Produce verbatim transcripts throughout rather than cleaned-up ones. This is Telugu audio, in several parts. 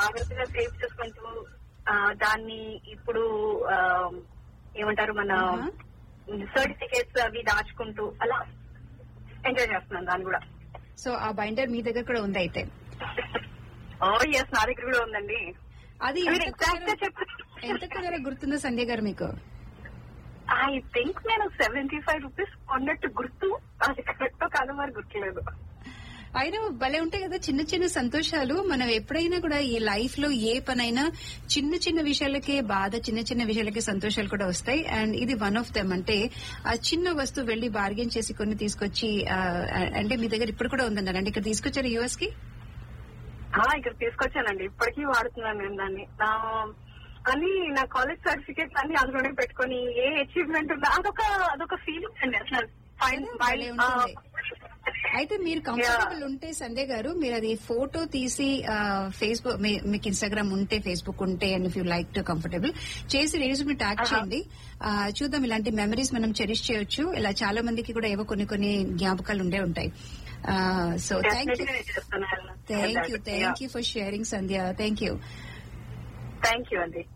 జాగ్రత్తగా సేవ్ చేసుకుంటూ ఆ, దాన్ని ఇప్పుడు ఆ, ఏమంటారు మన సర్టిఫికేట్స్ అవి దాచుకుంటూ అలా ఎంజాయ్ చేస్తున్నాను దాన్ని కూడా. సో ఆ బైండర్ మీ దగ్గర కూడా ఉంది అయితే? ఓ ఎస్, నా దగ్గర కూడా ఉందండి. అది ఎగ్జాక్ట్ గా చెప్ప ఎంత కలర్ గుర్తుందో సంధ్య గారు మీకు? ఐ థింక్ నేను సెవెంటీ ఫైవ్ రూపీస్ కొన్నట్టు గుర్తు, అది కరెక్ట్ కాదు మరి గుర్తులేదు. అయినా భలే ఉంటాయి కదా చిన్న చిన్న సంతోషాలు. మనం ఎప్పుడైనా కూడా ఈ లైఫ్ లో ఏ పనైనా చిన్న చిన్న విషయాలకే బాధ, చిన్న చిన్న విషయాలకే సంతోషాలు కూడా వస్తాయి. అండ్ ఇది వన్ ఆఫ్ దెమ్. అంటే ఆ చిన్న వస్తువు వెళ్లి బార్గెన్ చేసి కొన్ని తీసుకొచ్చి, అంటే మీ దగ్గర ఇప్పుడు కూడా ఉందన్నారు అంటే ఇక్కడ తీసుకొచ్చారు యూఎస్ కి? ఇక్కడ తీసుకొచ్చానండి, ఇప్పటికీ వాడుతున్నాను నేను దాన్ని. అని నా కాలేజ్ సర్టిఫికేట్స్ అన్ని అందులోనే పెట్టుకుని ఏ అచీవ్మెంట్ ఉందో అదొక అదొక ఫీలింగ్ అండి అసలు. అయితే మీరు కంఫర్టబుల్ ఉంటే సంధ్య గారు మీరు అది ఫోటో తీసి ఫేస్బుక్, మీకు ఇన్స్టాగ్రామ్ ఉంటే, ఫేస్బుక్ ఉంటే, and if you like to comfortable చేసి రేడియోస్ మీరు ట్యాగ్ చేయండి. చూద్దాం, ఇలాంటి మెమరీస్ మనం చెరిష్ చేయొచ్చు. ఇలా చాలా మందికి కూడా ఏవో కొన్ని కొన్ని జ్ఞాపకాలు ఉండే ఉంటాయి. So thank you thank you thank you for sharing Sandhya. Thank you thank you అండి.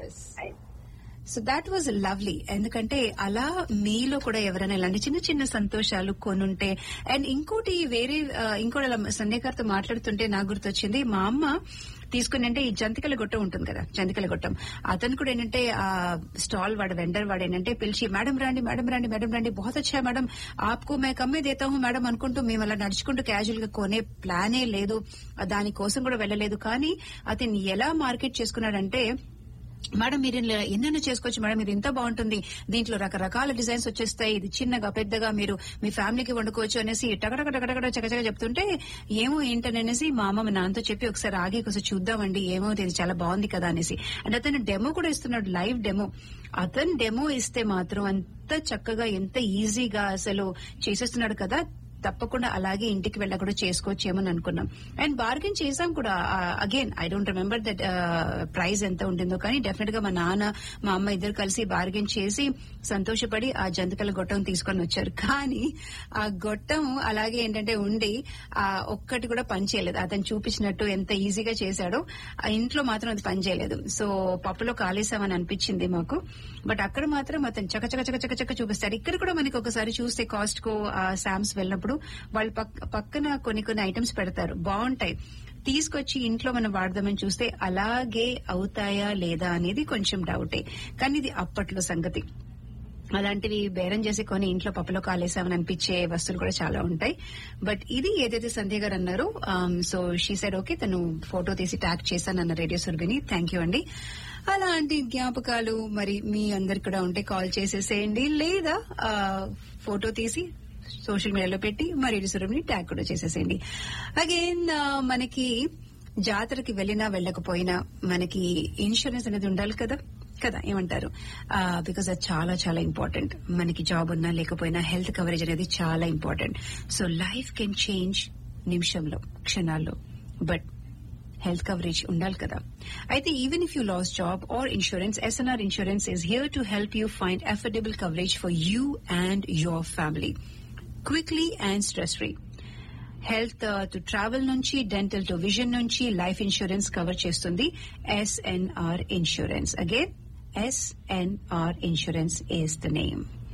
So that was lovely. ఎందుకంటే అలా మీలో కూడా ఎవరైనా ఇలాంటి చిన్న చిన్న సంతోషాలు కొనుంటే. అండ్ ఇంకోటి వేరే ఇంకోటి అలా సంధ్య గారితో మాట్లాడుతుంటే నాకు గుర్తొచ్చింది, మా అమ్మ తీసుకుని అంటే ఈ జంతికల గొట్టం ఉంటుంది కదా, జంతికల గొట్టం. అతను కూడా ఏంటంటే ఆ స్టాల్ వాడు, వెండర్ వాడు ఏంటంటే పిలిచి మేడం రండి మేడం రండి మేడం రండి బహుత్ అచ్చా madam APCO May కమ్మే దేతా who madam అనుకుంటూ మేము అలా నడుచుకుంటూ క్యాజువల్ గా కొనే ప్లానే లేదు, దానికోసం కూడా వెళ్ళలేదు. కానీ అతను ఎలా మార్కెట్ చేసుకున్నాడంటే, మేడం మీరు ఎన్నైనా చేసుకోవచ్చు మేడం, ఇది ఎంత బాగుంటుంది, దీంట్లో రకరకాల డిజైన్స్ వచ్చేస్తాయి, ఇది చిన్నగా పెద్దగా మీరు మీ ఫ్యామిలీకి వండుకోవచ్చు అనేసి టకటక టకటక చకచక చెప్తుంటే ఏమో ఏంటనేసి మా అమ్మ నాన్నతో చెప్పి ఒకసారి ఆగి ఒకసారి చూద్దామండి ఏమో ఇది చాలా బాగుంది కదా అనేసి. అండ్ అతను డెమో కూడా ఇస్తున్నాడు, లైవ్ డెమో. అతను డెమో ఇస్తే మాత్రం అంత చక్కగా ఎంత ఈజీగా అసలు చేసేస్తున్నాడు కదా, తప్పకుండా అలాగే ఇంటికి వెళ్ళ కూడా చేసుకోవచ్చేమని అనుకున్నాం. అండ్ బార్గెన్ చేసాం కూడా. Again I don't remember that price ఎంత ఉంటుందో, కానీ డెఫినెట్ గా మా నాన్న మా అమ్మ ఇద్దరు కలిసి బార్గెన్ చేసి సంతోషపడి ఆ జంతికల గొట్టం తీసుకొని వచ్చారు. కానీ ఆ గొట్టం అలాగే ఏంటంటే ఉండి ఆ ఒక్కటి కూడా పని చేయలేదు. అతను చూపించినట్టు ఎంత ఈజీగా చేశాడో ఆ ఇంట్లో మాత్రం అది పని చేయలేదు. సో పప్పులో కాలేసామని అనిపించింది మాకు. బట్ అక్కడ మాత్రం అతను చక చక చక చక చక చూపిస్తాడు. ఇక్కడ కూడా మనకి ఒకసారి చూస్తే కాస్ట్ కో శామ్స్ వెళ్ళినప్పుడు వాళ్ళు పక్కన కొన్ని కొన్ని ఐటమ్స్ పెడతారు, బాగుంటాయి. తీసుకొచ్చి ఇంట్లో మనం వాడదామని చూస్తే అలాగే అవుతాయా లేదా అనేది కొంచెం డౌటే. కానీ ఇది అప్పట్లో సంగతి. అలాంటివి బేరం చేసి కొని ఇంట్లో పప్పులో కాలేసామని అనిపించే వస్తువులు కూడా చాలా ఉంటాయి. బట్ ఇది ఏదైతే సంధ్య గారు అన్నారు, సో షీ సైడ్ ఓకే, తను ఫోటో తీసి ట్యాగ్ చేశానన్న రేడియో సురభిని. థ్యాంక్ యూ అండి. అలాంటి జ్ఞాపకాలు మరి మీ అందరికి కూడా ఉంటే కాల్ చేసేసేయండి, లేదా ఫోటో తీసి సోషల్ మీడియాలో పెట్టి మరి రేడియో సురభిని ట్యాగ్ కూడా చేసేసేయండి. అగైన్ మనకి జాతరకి వెళ్ళినా వెళ్ళకపోయినా మనకి ఇన్సూరెన్స్ అనేది ఉండాలి కదా కదా ఏమంటారు? బికాజ్ అది చాలా చాలా ఇంపార్టెంట్. మనకి జాబ్ ఉన్నా లేకపోయినా హెల్త్ కవరేజ్ అనేది చాలా important. So life can change నిమిషంలో, క్షణాల్లో, బట్ హెల్త్ కవరేజ్ ఉండాలి కదా. అయితే even if you loss job or insurance, SNR insurance is here to help you find affordable coverage for you and your family quickly and stress free. Health to travel నుంచి, డెంటల్ టు విజన్ నుంచి లైఫ్ ఇన్సూరెన్స్ కవర్ చేస్తుంది SNR insurance. Again SNR insurance is the name.